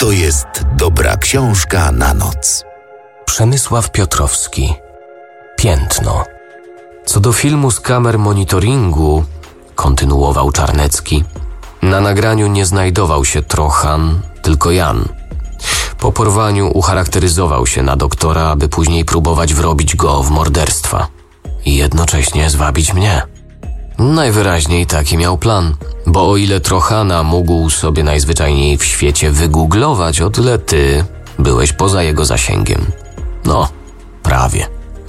to jest dobra książka na noc. Przemysław Piotrowski. Piętno. Co do filmu z kamer monitoringu, kontynuował Czarnecki, na nagraniu nie znajdował się Trochan, tylko Jan. Po porwaniu ucharakteryzował się na doktora, aby później próbować wrobić go w morderstwa i jednocześnie zwabić mnie. Najwyraźniej taki miał plan, bo o ile Trochana mógł sobie najzwyczajniej w świecie wygooglować, o tyle ty byłeś poza jego zasięgiem. No, prawie.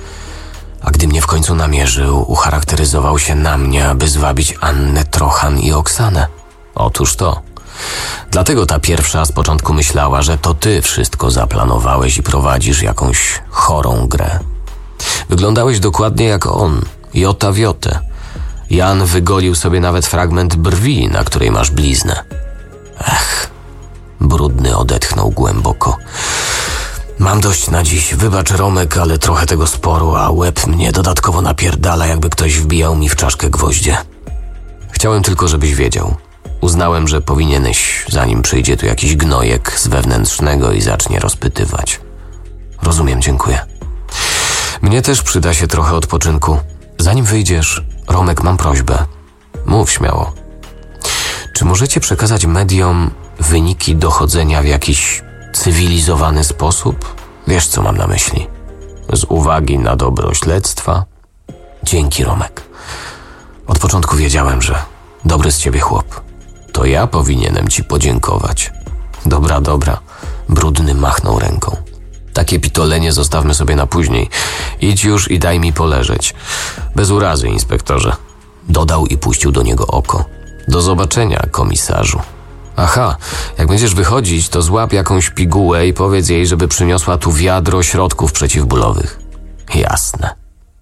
A gdy mnie w końcu namierzył, ucharakteryzował się na mnie, aby zwabić Annę, Trochan i Oksanę. Otóż to. Dlatego ta pierwsza z początku myślała, że to ty wszystko zaplanowałeś i prowadzisz jakąś chorą grę. Wyglądałeś dokładnie jak on, jota w jotę. Jan wygolił sobie nawet fragment brwi, na której masz bliznę. Ech, Brudny odetchnął głęboko. Mam dość na dziś. Wybacz, Romek, ale trochę tego sporu, a łeb mnie dodatkowo napierdala, jakby ktoś wbijał mi w czaszkę gwoździe. Chciałem tylko, żebyś wiedział. Uznałem, że powinieneś, zanim przyjdzie tu jakiś gnojek z wewnętrznego i zacznie rozpytywać. Rozumiem, dziękuję. Mnie też przyda się trochę odpoczynku. Zanim wyjdziesz, Romek, mam prośbę. Mów śmiało. Czy możecie przekazać mediom wyniki dochodzenia w jakiś cywilizowany sposób? Wiesz, co mam na myśli. Z uwagi na dobro śledztwa. Dzięki, Romek. Od początku wiedziałem, że dobry z ciebie chłop. To ja powinienem ci podziękować. Dobra. Brudny machnął ręką. Takie pitolenie zostawmy sobie na później. Idź już i daj mi poleżeć. Bez urazy, inspektorze. Dodał i puścił do niego oko. Do zobaczenia, komisarzu. Aha, jak będziesz wychodzić, to złap jakąś pigułę i powiedz jej, żeby przyniosła tu wiadro środków przeciwbólowych. Jasne.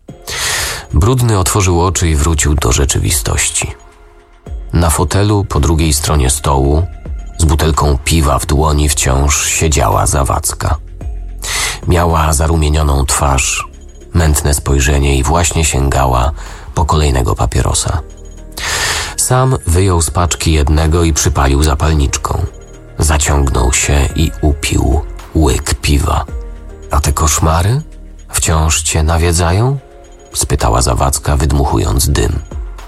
Brudny otworzył oczy i wrócił do rzeczywistości. Na fotelu po drugiej stronie stołu, z butelką piwa w dłoni, wciąż siedziała Zawadzka. Miała zarumienioną twarz, mętne spojrzenie i właśnie sięgała po kolejnego papierosa. Sam wyjął z paczki jednego i przypalił zapalniczką. Zaciągnął się i upił łyk piwa. A te koszmary wciąż cię nawiedzają? Spytała Zawadzka, wydmuchując dym.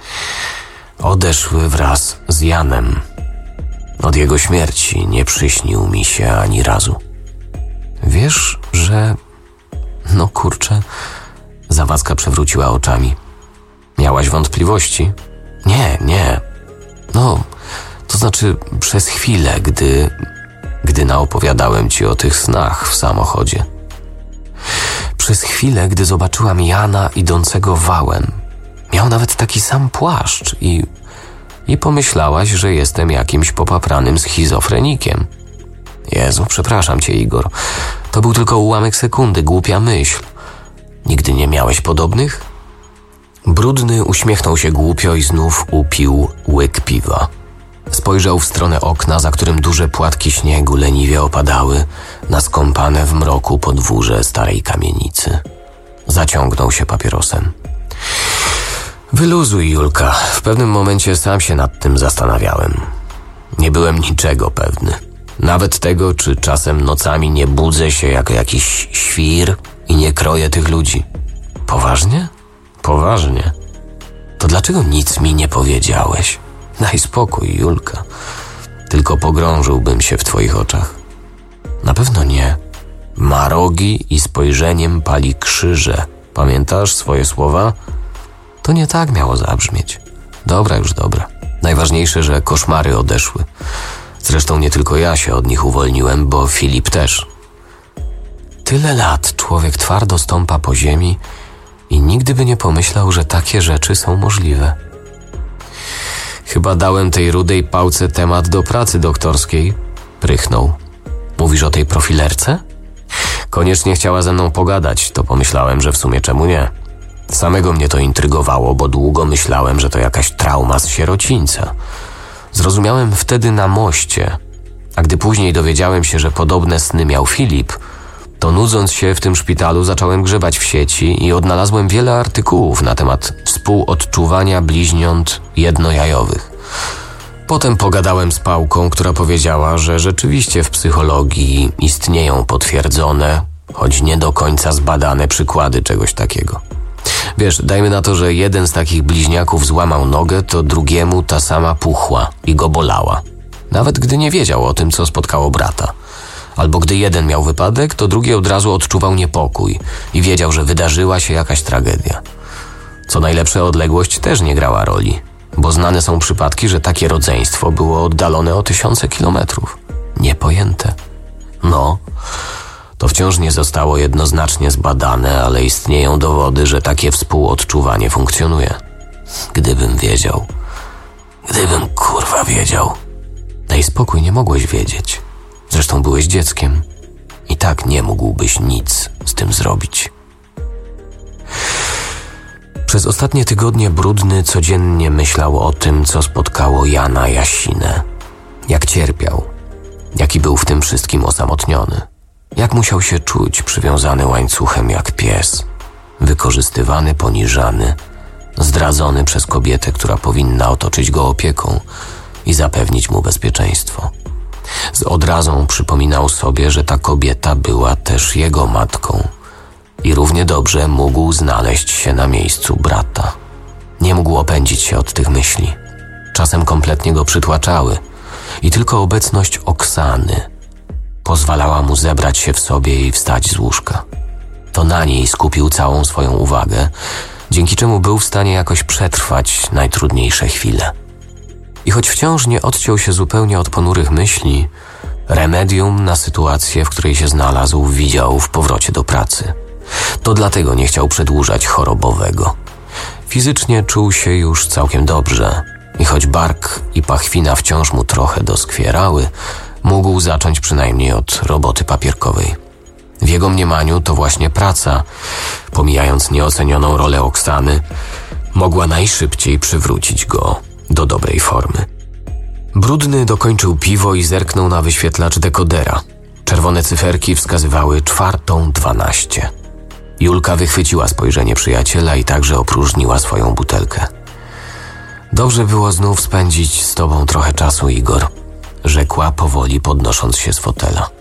Odeszły wraz z Janem. Od jego śmierci nie przyśnił mi się ani razu. Wiesz, że... No kurczę... Zawadzka przewróciła oczami. Miałaś wątpliwości? Nie. No, to znaczy przez chwilę, gdy naopowiadałem ci o tych snach w samochodzie. Przez chwilę, gdy zobaczyłam Jana idącego wałem. Miał nawet taki sam płaszcz i pomyślałaś, że jestem jakimś popapranym schizofrenikiem. Jezu, przepraszam cię, Igor. To był tylko ułamek sekundy, głupia myśl. Nigdy nie miałeś podobnych? Brudny uśmiechnął się głupio i znów upił łyk piwa. Spojrzał w stronę okna, za którym duże płatki śniegu leniwie opadały na skąpane w mroku podwórze starej kamienicy. Zaciągnął się papierosem. Wyluzuj, Julka. W pewnym momencie sam się nad tym zastanawiałem. Nie byłem niczego pewny. Nawet tego, czy czasem nocami nie budzę się jako jakiś świr i nie kroję tych ludzi. Poważnie? Poważnie. To dlaczego nic mi nie powiedziałeś? Daj spokój, Julka. Tylko pogrążyłbym się w twoich oczach. Na pewno nie. Ma rogi i spojrzeniem pali krzyże. Pamiętasz swoje słowa? To nie tak miało zabrzmieć. Dobra. Najważniejsze, że koszmary odeszły. Zresztą nie tylko ja się od nich uwolniłem, bo Filip też. Tyle lat człowiek twardo stąpa po ziemi i nigdy by nie pomyślał, że takie rzeczy są możliwe. Chyba dałem tej rudej pałce temat do pracy doktorskiej. Prychnął. Mówisz o tej profilerce? Koniecznie chciała ze mną pogadać, to pomyślałem, że w sumie czemu nie. Samego mnie to intrygowało, bo długo myślałem, że to jakaś trauma z sierocińca. Zrozumiałem wtedy na moście, a gdy później dowiedziałem się, że podobne sny miał Filip, to nudząc się w tym szpitalu zacząłem grzebać w sieci i odnalazłem wiele artykułów na temat współodczuwania bliźniąt jednojajowych. Potem pogadałem z Pałką, która powiedziała, że rzeczywiście w psychologii istnieją potwierdzone, choć nie do końca zbadane przykłady czegoś takiego. Wiesz, dajmy na to, że jeden z takich bliźniaków złamał nogę, to drugiemu ta sama puchła i go bolała. Nawet gdy nie wiedział o tym, co spotkało brata. Albo gdy jeden miał wypadek, to drugi od razu odczuwał niepokój i wiedział, że wydarzyła się jakaś tragedia. Co najlepsze, odległość też nie grała roli, bo znane są przypadki, że takie rodzeństwo było oddalone o 1000 kilometrów. Niepojęte. No, to wciąż nie zostało jednoznacznie zbadane, ale istnieją dowody, że takie współodczuwanie funkcjonuje. Gdybym wiedział. Gdybym kurwa wiedział. Daj spokój, nie mogłeś wiedzieć. Zresztą byłeś dzieckiem. I tak nie mógłbyś nic z tym zrobić. Przez ostatnie tygodnie Brudny codziennie myślał o tym, co spotkało Jana Jasinę. Jak cierpiał. Jaki był w tym wszystkim osamotniony. Jak musiał się czuć przywiązany łańcuchem jak pies. Wykorzystywany, poniżany. Zdradzony przez kobietę, która powinna otoczyć go opieką i zapewnić mu bezpieczeństwo. Z odrazą przypominał sobie, że ta kobieta była też jego matką i równie dobrze mógł znaleźć się na miejscu brata. Nie mógł opędzić się od tych myśli. Czasem kompletnie go przytłaczały i tylko obecność Oksany pozwalała mu zebrać się w sobie i wstać z łóżka. To na niej skupił całą swoją uwagę, dzięki czemu był w stanie jakoś przetrwać najtrudniejsze chwile. I choć wciąż nie odciął się zupełnie od ponurych myśli, remedium na sytuację, w której się znalazł, widział w powrocie do pracy. To dlatego nie chciał przedłużać chorobowego. Fizycznie czuł się już całkiem dobrze i choć bark i pachwina wciąż mu trochę doskwierały, mógł zacząć przynajmniej od roboty papierkowej. W jego mniemaniu to właśnie praca, pomijając nieocenioną rolę Oksany, mogła najszybciej przywrócić go do dobrej formy. Brudny dokończył piwo i zerknął na wyświetlacz dekodera. Czerwone cyferki wskazywały 4:12. Julka wychwyciła spojrzenie przyjaciela i także opróżniła swoją butelkę. Dobrze było znów spędzić z tobą trochę czasu, Igor, rzekła powoli, podnosząc się z fotela.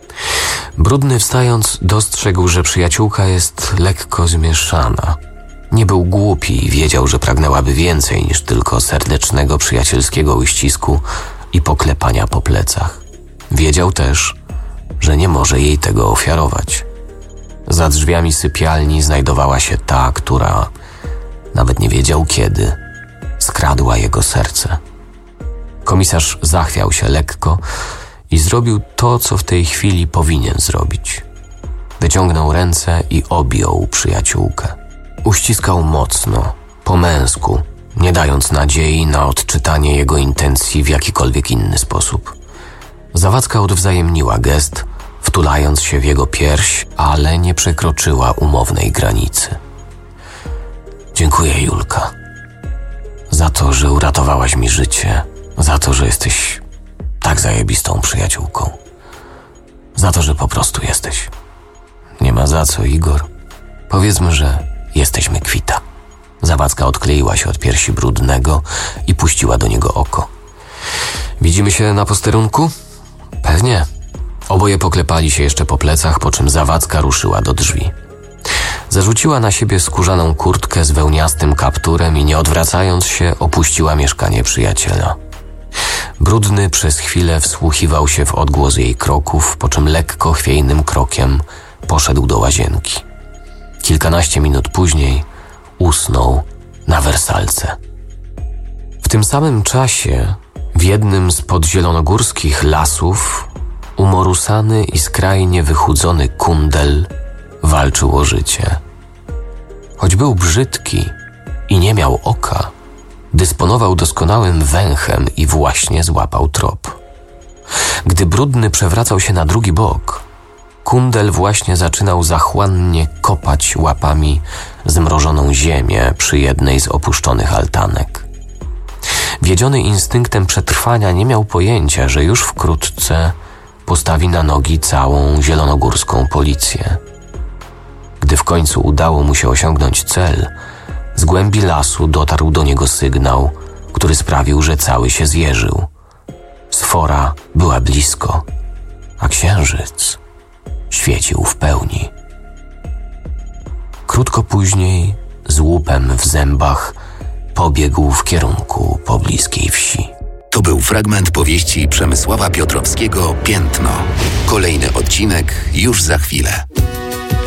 Brudny wstając dostrzegł, że przyjaciółka jest lekko zmieszana. Nie był głupi i wiedział, że pragnęłaby więcej niż tylko serdecznego przyjacielskiego uścisku i poklepania po plecach. Wiedział też, że nie może jej tego ofiarować. Za drzwiami sypialni znajdowała się ta, która, nawet nie wiedział kiedy, skradła jego serce. Komisarz zachwiał się lekko i zrobił to, co w tej chwili powinien zrobić. Wyciągnął ręce i objął przyjaciółkę. Uściskał mocno, po męsku, nie dając nadziei na odczytanie jego intencji w jakikolwiek inny sposób. Zawadzka odwzajemniła gest, wtulając się w jego pierś, ale nie przekroczyła umownej granicy. Dziękuję, Julka, za to, że uratowałaś mi życie, za to, że jesteś tak zajebistą przyjaciółką, za to, że po prostu jesteś. Nie ma za co, Igor. Powiedzmy, że jesteśmy kwita. Zawadzka odkleiła się od piersi Brudnego i puściła do niego oko. Widzimy się na posterunku? Pewnie. Oboje poklepali się jeszcze po plecach, po czym Zawadzka ruszyła do drzwi. Zarzuciła na siebie skórzaną kurtkę z wełniastym kapturem i nie odwracając się opuściła mieszkanie przyjaciela. Brudny przez chwilę wsłuchiwał się w odgłos jej kroków, po czym lekko chwiejnym krokiem poszedł do łazienki. Kilkanaście minut później usnął na wersalce. W tym samym czasie w jednym z podzielonogórskich lasów umorusany i skrajnie wychudzony kundel walczył o życie. Choć był brzydki i nie miał oka, dysponował doskonałym węchem i właśnie złapał trop. Gdy Brudny przewracał się na drugi bok, kundel właśnie zaczynał zachłannie kopać łapami zmrożoną ziemię przy jednej z opuszczonych altanek. Wiedziony instynktem przetrwania nie miał pojęcia, że już wkrótce postawi na nogi całą zielonogórską policję. Gdy w końcu udało mu się osiągnąć cel, z głębi lasu dotarł do niego sygnał, który sprawił, że cały się zjeżył. Sfora była blisko, a księżyc świecił w pełni. Krótko później, z łupem w zębach, pobiegł w kierunku pobliskiej wsi. To był fragment powieści Przemysława Piotrowskiego „Piętno”. Kolejny odcinek już za chwilę.